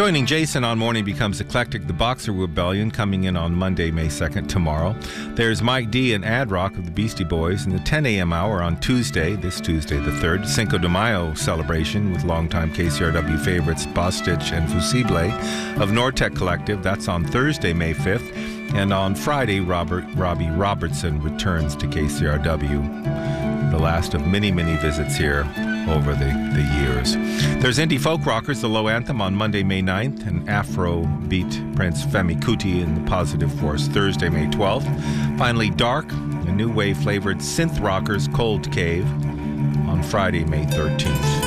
Joining Jason on Morning Becomes Eclectic, the Boxer Rebellion, coming in on Monday, May 2nd, tomorrow. There's Mike D and Ad Rock of the Beastie Boys in the 10 a.m. hour on Tuesday, this Tuesday the 3rd. Cinco de Mayo celebration with longtime KCRW favorites Bostitch and Fusible of Nortec Collective. That's on Thursday, May 5th. And on Friday, Robbie Robertson returns to KCRW. The last of many, many visits here over the years. There's Indie Folk Rockers, the Low Anthem, on Monday, May 9th, and Afro Beat Prince Femi Kuti in the Positive Force Thursday, May 12th. Finally, Dark, a new wave flavored synth rockers, Cold Cave, on Friday, May 13th.